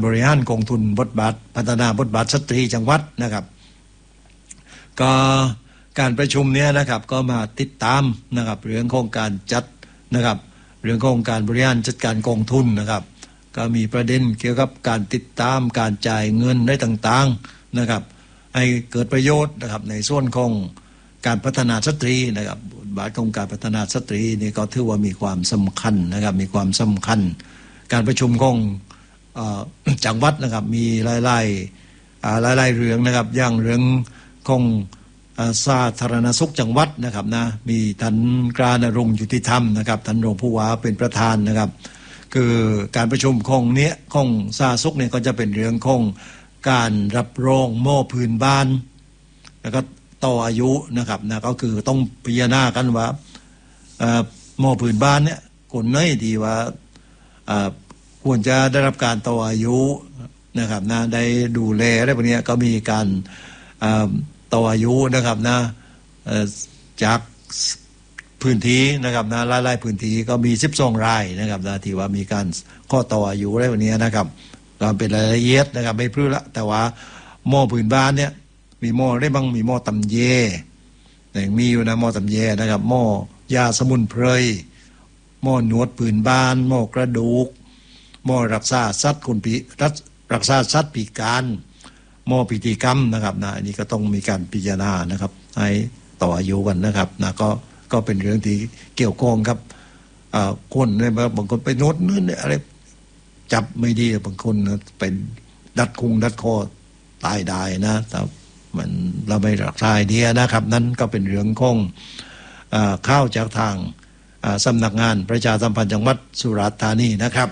บริหารกองทุนบทบาทพัฒนาบทบาทสตรีจังหวัดนะครับก็การประชุมเนี้ยนะครับก็มาติดตามนะครับเรื่องของการจัดนะครับเรื่องของการบริหารจัดการกองทุนนะครับก็มีประเด็นเกี่ยวกับการติดตามการจ่ายเงินได้ต่างๆนะครับให้เกิดประโยชน์นะครับในส่วนของการพัฒนาสตรีนะครับบทบาทของการพัฒนาสตรีนี่ก็ถือว่ามีความสำคัญนะครับมีความสำคัญการประชุมของจังหวัดนะครับมีหลายเรื่องนะครับอย่างเรื่องของสาธารณสุขจังหวัดนะครับนะมีท่านกราณรงค์ยุติธรรมนะครับท่านรองผู้ว่าเป็นประธานนะครับคือการประชุมของเนี้ยของสาธารณสุขเนี่ยก็จะเป็นเรื่องของการรับรองหมอพื้นบ้านแล้วก็ต่ออายุนะครับนะก็คือต้องพิจารณากันว่าหมอพื้นบ้านเนี่ยคนไหนดีว่าควรจะได้รับการต่ออายุนะครับนะได้ดูแลอะไรพวกนี้ก็มีการต่ออายุนะครับนะจากพื้นที่นะครับนะหลายพื้นที่ก็มี12รายนะครับนะที่ว่ามีการข้อต่ออายุอะไรพวกนี้นะครับก็เป็นรายละเอียดนะครับไม่พลื้ละแต่ว่าหมอพื้นบ้านเนี่ยมีหมอได้บ้างมีหมอตำเยแต่มีอยู่นะหมอตำเยนะครับหมอยาสมุนไพรหมอหนวดพื้นบ้านหมอกระดูกหมอรักษาสัตว์คนพิรักษาสัตว์พิการหมอพิธีกรรมนะครับนะอันนี้ก็ต้องมีการพิจารณานะครับให้ต่ออายุกันนะครับนะก็เป็นเรื่องที่เกี่ยวข้องครับคนเนี่ยบางคนไปโน้ตนู่นอะไรจับไม่ดีบางคนเป็นดัดคอตายได้นะแต่มันเราไม่รักษาดีนะครับนั้นก็เป็นเรื่องของข้าวจากทางสำนักงานประชาสัมพันธ์จังหวัดสุราษฎร์ธานีนะครับ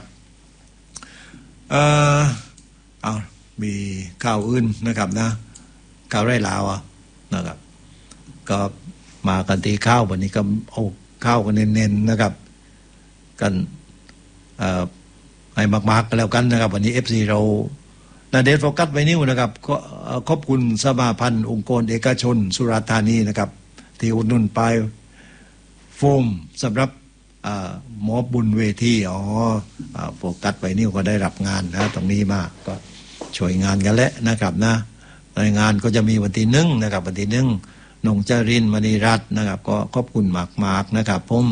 มีข่าวอื่นนะครับนะข่าวไร่ลาวนะครับก็มากันตีข้าววันนี้ก็เอาข้าวกันเน้นๆนะครับกันให้มากๆกันแล้วกันนะครับวันนี้ FC เรานาเดชโฟกัสไว้นิ้วนะครับก็ขอบคุณสมาพันธ์องค์กรเอกชนสุราษฎร์ธานีนะครับที่อุดหนุนไปโฟมสำหรับหมอบุญเวทีโฟกัสไว้นิ้วก็ได้รับงานนะตรงนี้มาก็ช่วยงานกันแล้วนะครับนะในงานก็จะมีวันที่1นะครับวันที่1นงจรินมณีรัตน์นะครับก็ขอบคุณมากๆนะครับผม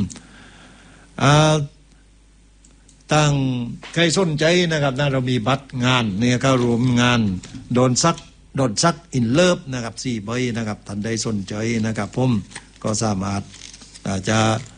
ตั้งใครสนใจนะครับนะเรามีบัตรงานเนี่ยก็รวมงานโดนซักอินเลิฟนะครับ4 ใบนะครับท่านใดสนใจนะครับผมก็สามารถจะ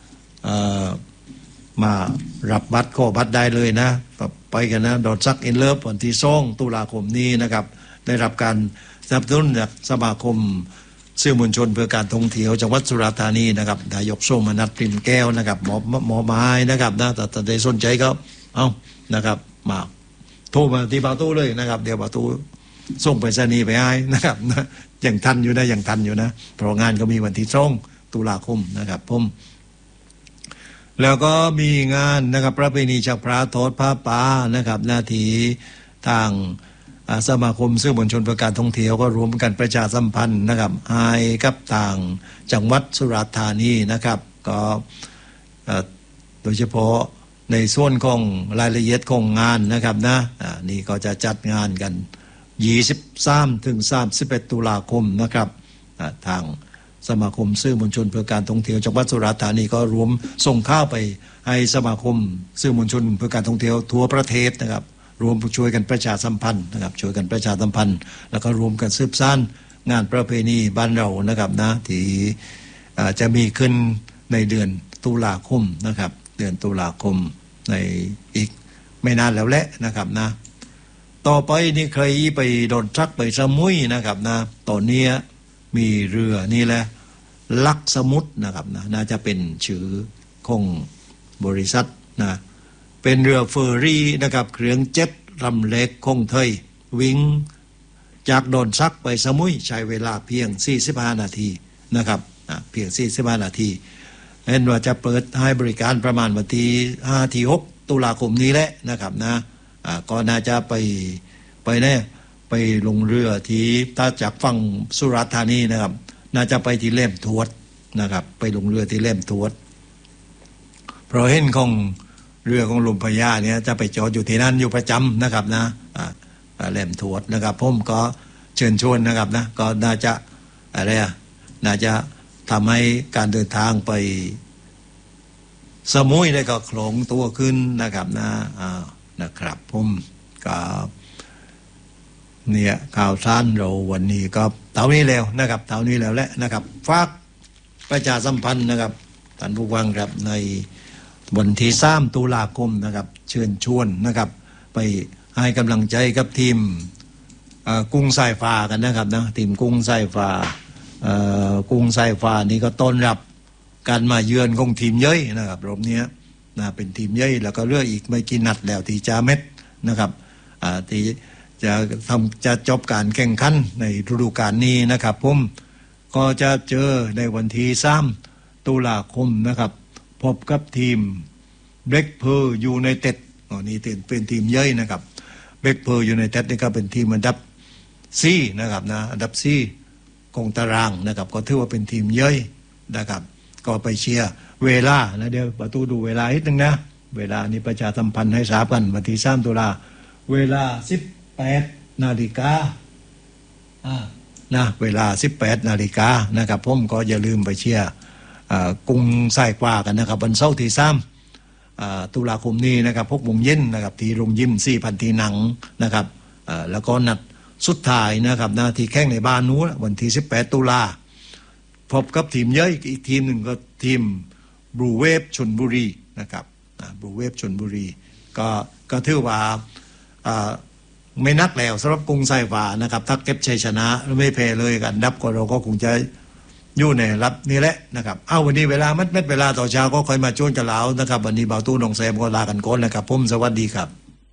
มารับบัตรขอบัตรได้เลยนะไปกันนะโดนซักอินเลิฟวันที่2 ตุลาคมนี้นะครับได้รับการสนับสนุนจากสมาคมสื่อมวลชนเพื่อการท่องเที่ยวจังหวัดสุราษฎร์ธานีนะครับนายกโสมนัส ปริมแก้วนะครับหมอไม้นะครับนะแต่ใดสนใจก็นะครับมาโทรมาที่บาตูเลยนะครับเดี๋ยวบาตูส่งไปรษณีย์ไปให้นะครับนะยังทันอยู่นะเพราะงานก็มีวันที่2 ตุลาคมนะครับผมแล้วก็มีงานนะครับประเพณีชักพระทอดผ้าป่านะครับหน้าที่ทางสมาคมสื่อมวลชนเพื่อการท่องเที่ยวก็รวมกันประชาสัมพันธ์นะครับให้กับทางจังหวัดสุราษฎร์ธานีนะครับก็โดยเฉพาะในส่วนของรายละเอียดของงานนะครับนะนี่ก็จะจัดงานกัน23 ถึง 31 ตุลาคมนะครับทางสมาคมสื่อมวลชนเพื่อการท่องเที่ยวจังหวัดสุราษฎร์ธานีก็รวมส่งข้าวไปให้สมาคมสื่อมวลชนเพื่อการท่องเที่ยวทั่วประเทศนะครับรวมช่วยกันประชาสัมพันธ์นะครับช่วยกันประชาสัมพันธ์แล้วก็รวมกันสืบสานงานประเพณีบ้านเรานะครับนะที่จะมีขึ้นในเดือนตุลาคมนะครับเดือนตุลาคมในอีกไม่นานแล้วแหละนะครับนะต่อไปนี่ใครไปโดนซักไปสมุยนะครับนะตอนนี้มีเรือนี่แหละลักสมุทรนะครับนะน่าจะเป็นชื่อของบริษัทนะเป็นเรือเฟอร์รี่นะครับเครื่องเจ็ตลำเล็กของไทยวิ่งจากโดนซักไปสมุยใช้เวลาเพียง45 นาทีนะครับเพียง45 นาทีเห็นว่าจะเปิดให้บริการประมาณวันที่5 ถึง 6 ตุลาคมนี้แหละนะครับนะก็น่าจะไปลงเรือที่ถ้าจากฝั่งสุราษฎร์ธานีนะครับน่าจะไปที่แหลมทวดนะครับไปลงเรือที่แหลมทวดเพราะเห็นของเรือของลุงพญาเนี่ยจะไปจอดอยู่ที่นั่นอยู่ประจำนะครับนะแหลมทวดนะครับผมก็เชิญชวนนะครับนะก็น่าจะอะไรน่าจะทำให้การเดินทางไปสมุยได้ก็คล่องตัวขึ้นนะครับนะครับผมก็เนี่ยข่าวสารเราวันนี้ก็เท่านี้แล้วนะครับเท่านี้แล้วแหละนะครับฝากประชาสัมพันธ์นะครับท่านผู้ฟังครับในวันที่3 ตุลาคมนะครับเชิญชวนนะครับไปให้กำลังใจกับทีมกุ้งสายฟ้ากันนะครับนะทีมกุ้งสายฟ้ากุ้งสายฟ้านี่ก็ต้อนรับการมาเยือนของทีมเย้ยนะครับรอบนี้นะเป็นทีมเย้ยแล้วก็เลือกอีกไม่กี่นัดแล้วที่จะเม็ดนะครับที่จะจบการแข่งขันในฤดูกาลนี้นะครับผมก็จะเจอในวันที่3 ตุลาคมนะครับพบกับทีมเบล็กเพอร์ยูไนเต็ดนี่เป็นทีมเย้ยนะครับเบล็กเพอร์ยูไนเต็ดนี่ก็เป็นทีมอันดับ4นะครับนะอันดับ4ของตารางนะครับก็ถือว่าเป็นทีมเย้ยนะครับก็ไปเชียร์เวลานะเดี๋ยวประตูดูเวลาอีกนึงนะเวลานี้ประชาสัมพันธ์ให้ทราบกันวันที่3 ตุลาเวลา18 นาฬิกานะเวลา18 นาฬิกานะครับผมก็อย่าลืมไปเชียร์กุ้งสายฟ้ากันนะครับวันเสาร์ที่3 ตุลาคมนี้นะครับ6 โมงเย็นนะครับที่โรงยิม 4,000 ที่หนังนะครับแล้วก็นัดสุดท้ายนะครับนะที่แข่งในบ้านนู้นวันที่18 ตุลาพบกับทีมเย้ยอีกทีมหนึ่งก็ทีมบลูเวฟชลบุรีนะครับบลูเวฟชลบุรีก็ถือว่าไม่นักแล้วสำหรับกรุงไซฟ้านะครับถ้าเก็บชัยชนะไม่แพ้เลยกันดับก็เราก็คงจะอยู่ในรับนี่แหละนะครับวันนี้เวลามัดเวลาต่อเช้าก็ค่อยมาจ้วนกันแล้วนะครับวันนี้เบาตู้น้องแซมก็ลากันก่อนนะครับผมสวัสดีครับ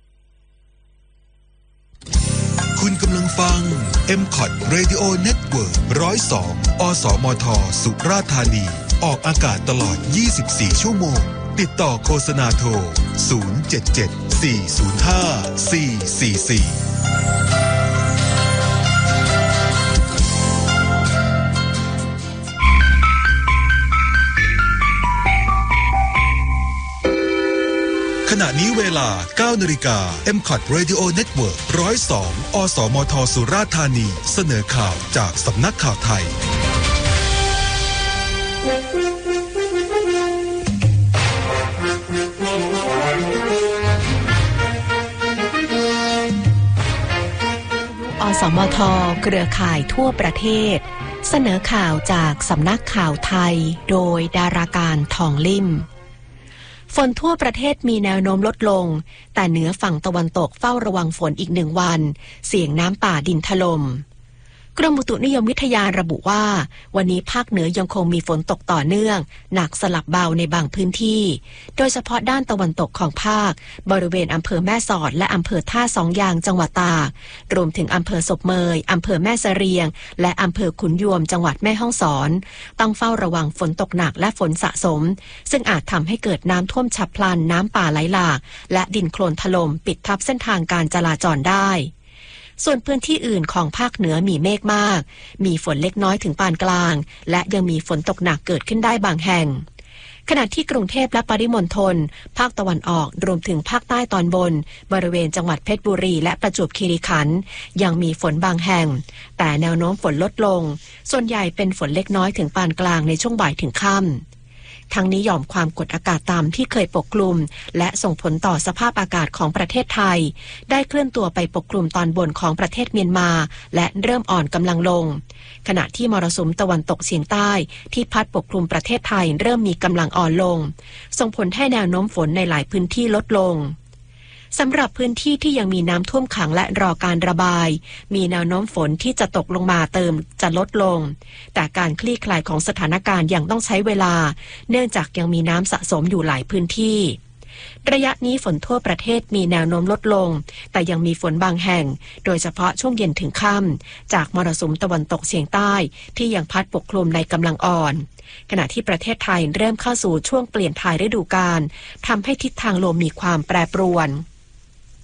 คุณกำลังฟัง MCOT Radio Network 102 อสมท สุราษฎร์ธานีออกอากาศตลอด24 ชั่วโมงติดต่อโฆษณาโทร077-405-444ขณะนี้เวลา 9 นาฬิกา MCOT Radio Network 102 อสมท สุราษฎร์ธานีเสนอข่าวจากสำนักข่าวไทยอสมท เครือข่ายทั่วประเทศเสนอข่าวจากสำนักข่าวไทยโดยดาราการทองลิ่มฝนทั่วประเทศมีแนวโน้มลดลงแต่เหนือฝั่งตะวันตกเฝ้าระวังฝนอีก1 วันเสี่ยงน้ำป่าดินถล่มกรมอุตุนิยมวิทยาระบุว่าวันนี้ภาคเหนือยังคงมีฝนตกต่อเนื่องหนักสลับเบาในบางพื้นที่โดยเฉพาะด้านตะวันตกของภาคบริเวณอำเภอแม่สอดและอำเภอท่าสองยางจังหวัดตากรวมถึงอำเภอศพเมยอำเภอแม่เสรียงและอำเภอขุนยวมจังหวัดแม่ฮ่องสอนต้องเฝ้าระวังฝนตกหนักและฝนสะสมซึ่งอาจทำให้เกิดน้ำท่วมฉับพลันน้ำป่าไหลหลากและดินโคลนถล่มปิดทับเส้นทางการจราจรได้ส่วนพื้นที่อื่นของภาคเหนือมีเมฆมากมีฝนเล็กน้อยถึงปานกลางและยังมีฝนตกหนักเกิดขึ้นได้บางแห่งขณะที่กรุงเทพและปริมณฑลภาคตะวันออกรวมถึงภาคใต้ตอนบนบริเวณจังหวัดเพชรบุรีและประจวบคีรีขันธ์ยังมีฝนบางแห่งแต่แนวโน้มฝนลดลงส่วนใหญ่เป็นฝนเล็กน้อยถึงปานกลางในช่วงบ่ายถึงค่ำทั้งนี้หย่อมความกดอากาศต่ำที่เคยปกคลุมและส่งผลต่อสภาพอากาศของประเทศไทยได้เคลื่อนตัวไปปกคลุมตอนบนของประเทศเมียนมาและเริ่มอ่อนกำลังลงขณะที่มรสุมตะวันตกเฉียงใต้ที่พัดปกคลุมประเทศไทยเริ่มมีกำลังอ่อนลงส่งผลให้แนวโน้มฝนในหลายพื้นที่ลดลงสำหรับพื้นที่ที่ยังมีน้ำท่วมขังและรอการระบายมีแนวโน้มฝนที่จะตกลงมาเติมจะลดลงแต่การคลี่คลายของสถานการณ์ยังต้องใช้เวลาเนื่องจากยังมีน้ำสะสมอยู่หลายพื้นที่ระยะนี้ฝนทั่วประเทศมีแนวโน้มลดลงแต่ยังมีฝนบางแห่งโดยเฉพาะช่วงเย็นถึงค่ำจากมรสุมตะวันตกเฉียงใต้ที่ยังพัดปกคลุมในกำลังอ่อนขณะที่ประเทศไทยเริ่มเข้าสู่ช่วงเปลี่ยนถ่ายฤดูกาลทำให้ทิศทางลมมีความแปรปรวน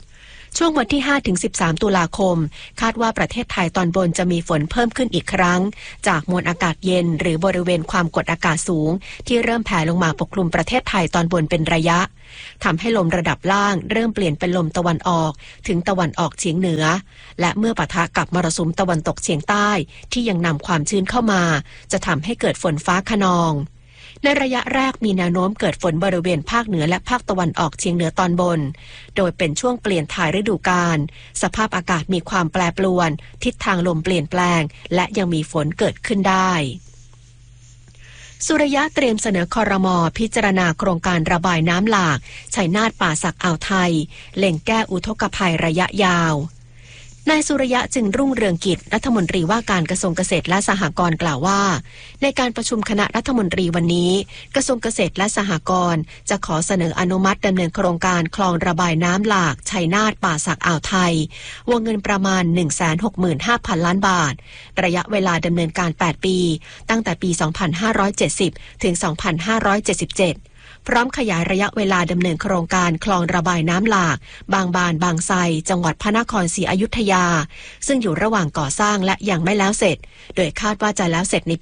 ช่วงวันที่ 5-13 ตุลาคมคาดว่าประเทศไทยตอนบนจะมีฝนเพิ่มขึ้นอีกครั้งจากมวลอากาศเย็นหรือบริเวณความกดอากาศสูงที่เริ่มแผ่ลงมาปกคลุมประเทศไทยตอนบนเป็นระยะทำให้ลมระดับล่างเริ่มเปลี่ยนเป็นลมตะวันออกถึงตะวันออกเฉียงเหนือและเมื่อปะทะกับมรสุมตะวันตกเฉียงใต้ที่ยังนำความชื้นเข้ามาจะทำให้เกิดฝนฟ้าคะนองในระยะแรกมีแนวโน้มเกิดฝนบริเวณภาคเหนือและภาคตะวันออกเฉียงเหนือตอนบนโดยเป็นช่วงเปลี่ยนถ่ายฤดูกาลสภาพอากาศมีความแปรปรวนทิศทางลมเปลี่ยนแปลงและยังมีฝนเกิดขึ้นได้สุริยะเตรียมเสนอครม.พิจารณาโครงการระบายน้ำหลากชัยนาทป่าสักอ่าวไทยเล็งแก้อุทกภัยระยะยาวนายสุริยะจึงรุ่งเรืองกิจรัฐมนตรีว่าการกระทรวงเกษตรและสหกรณ์กล่าวว่าในการประชุมคณะรัฐมนตรีวันนี้กระทรวงเกษตรและสหกรณ์จะขอเสนออนุมัติดำเนินโครงการคลองระบายน้ำหลากชัยนาทป่าสักอ่าวไทยวงเงินประมาณ 165,000 ล้านบาทระยะเวลาดำเนินการ8ปีตั้งแต่ปี 2570 ถึง 2577พร้อมขยายระยะเวลาดำเนินโครงการคลองระบายน้ำหลากบางบานบางไทรจังหวัดพระนครศรีอยุธยาซึ่งอยู่ระหว่างก่อสร้างและยังไม่แล้วเสร็จโดยคาดว่าจะแล้วเสร็จในปี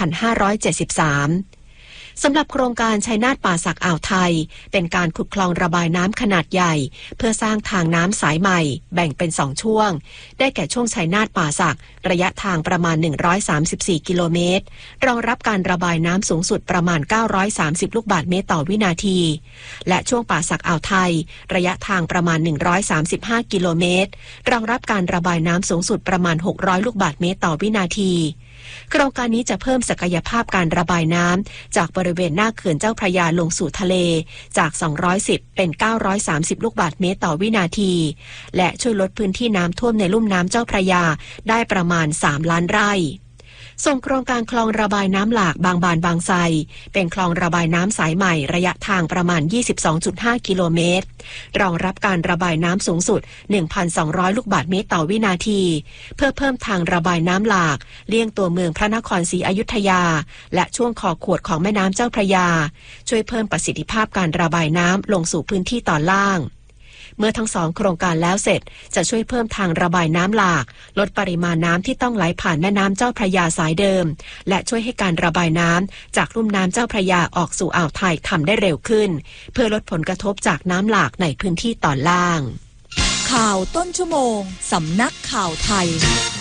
2573สำหรับโครงการชัยนาทป่าสักอ่าวไทยเป็นการขุดคลองระบายน้ำขนาดใหญ่เพื่อสร้างทางน้ำสายใหม่แบ่งเป็น2ช่วงได้แก่ช่วงชัยนาทป่าสักระยะทางประมาณ134กิโลเมตรรองรับการระบายน้ำสูงสุดประมาณ930ลูกบาศก์เมตรต่อวินาทีและช่วงป่าสักอ่าวไทยระยะทางประมาณ135กิโลเมตรรองรับการระบายน้ำสูงสุดประมาณ600ลูกบาศก์เมตรต่อวินาทีโครงการนี้จะเพิ่มศักยภาพการระบายน้ำจากบริเวณหน้าเขื่อนเจ้าพระยาลงสู่ทะเลจาก210เป็น930ลูกบาศก์เมตรต่อวินาทีและช่วยลดพื้นที่น้ำท่วมในลุ่มน้ำเจ้าพระยาได้ประมาณ3ล้านไร่ส่งโครงการคลองระบายน้ำหลากบางบานบางไทรเป็นคลองระบายน้ำสายใหม่ระยะทางประมาณ 22.5 กิโลเมตรรองรับการระบายน้ำสูงสุด 1,200 ลูกบาศก์เมตรต่อวินาทีเพื่อเพิ่มทางระบายน้ำหลากเลี่ยงตัวเมืองพระนครศรีอยุธยาและช่วงคอขวดของแม่น้ำเจ้าพระยาช่วยเพิ่มประสิทธิภาพการระบายน้ำลงสู่พื้นที่ตอนล่างเมื่อทั้ง2โครงการแล้วเสร็จจะช่วยเพิ่มทางระบายน้ำหลากลดปริมาณน้ำที่ต้องไหลผ่านแม่น้ำเจ้าพระยาสายเดิมและช่วยให้การระบายน้ำจากลุ่มน้ำเจ้าพระยาออกสู่อ่าวไทยทำได้เร็วขึ้นเพื่อลดผลกระทบจากน้ำหลากในพื้นที่ตอนล่างข่าวต้นชั่วโมงสำนักข่าวไทย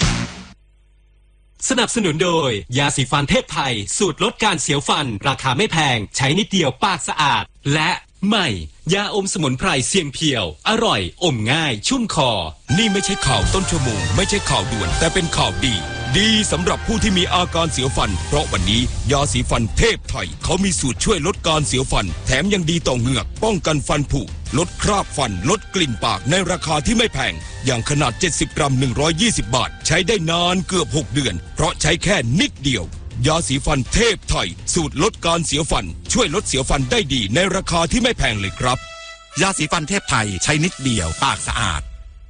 สนับสนุนโดยยาสีฟันเทพไทยสูตรลดการเสียวฟันราคาไม่แพงใช้นิดเดียวปากสะอาดและใหม่ยาอมสมุนไพรเสียงเพียวอร่อยอมง่ายชุ่มคอนี่ไม่ใช่ข่าวต้นชั่วโมงไม่ใช่ข่าวด่วนแต่เป็นข่าวดีดีสำหรับผู้ที่มีอาการเสียวฟันเพราะวันนี้ยาสีฟันเทพไทยเขามีสูตรช่วยลดการเสียวฟันแถมยังดีต่อเหงือกป้องกันฟันผุลดคราบฟันลดกลิ่นปากในราคาที่ไม่แพงอย่างขนาด70กรัม120บาทใช้ได้นานเกือบ6เดือนเพราะใช้แค่นิดเดียวยาสีฟันเทพไทยสูตรลดการเสียวฟันช่วยลดเสียวฟันได้ดีในราคาที่ไม่แพงเลยครับยาสีฟันเทพไทยใช้นิดเดียวปากสะอาด